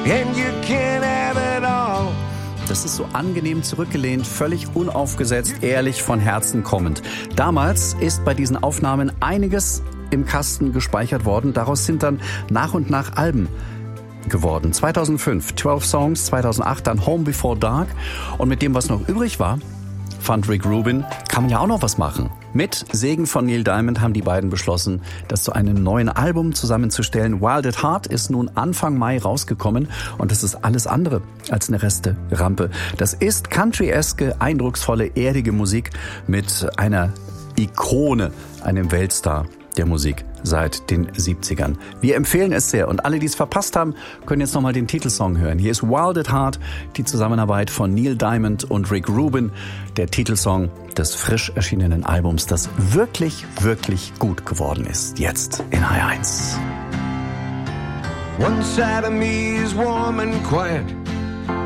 and you can't have it all. Das ist so angenehm zurückgelehnt, völlig unaufgesetzt, ehrlich, von Herzen kommend. Damals ist bei diesen Aufnahmen einiges im Kasten gespeichert worden. Daraus sind dann nach und nach Alben geworden. 2005 12 Songs, 2008 dann Home Before Dark. Und mit dem, was noch übrig war, fand Rick Rubin, kann man ja auch noch was machen. Mit Segen von Neil Diamond haben die beiden beschlossen, das zu einem neuen Album zusammenzustellen. Wild at Heart ist nun Anfang Mai rausgekommen und das ist alles andere als eine Reste-Rampe. Das ist country-eske, eindrucksvolle, erdige Musik mit einer Ikone, einem Weltstar der Musik seit den 70ern. Wir empfehlen es sehr und alle, die es verpasst haben, können jetzt nochmal den Titelsong hören. Hier ist Wild at Heart, die Zusammenarbeit von Neil Diamond und Rick Rubin, der Titelsong des frisch erschienenen Albums, das wirklich, wirklich gut geworden ist. Jetzt in H1. One side of me is warm and quiet,